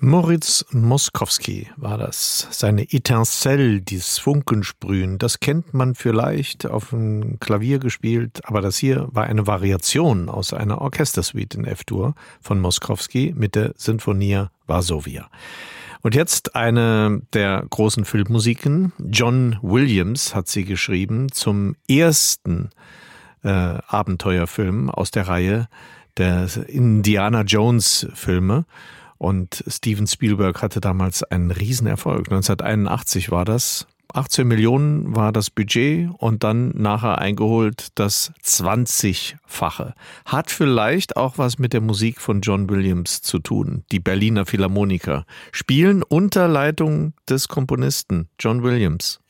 Moritz Moszkowski war das. Seine Etincelle, dieses Funkensprühen, das kennt man vielleicht auf dem Klavier gespielt, aber das hier war eine Variation aus einer Orchestersuite in F-Dur von Moszkowski mit der Sinfonia Varsovia. Und jetzt eine der großen Filmmusiken. John Williams hat sie geschrieben zum ersten Abenteuerfilm aus der Reihe der Indiana Jones Filme. Und Steven Spielberg hatte damals einen Riesenerfolg. 1981 war das. 18 Millionen war das Budget und dann nachher eingeholt das 20-fache. Hat vielleicht auch was mit der Musik von John Williams zu tun. Die Berliner Philharmoniker spielen unter Leitung des Komponisten John Williams.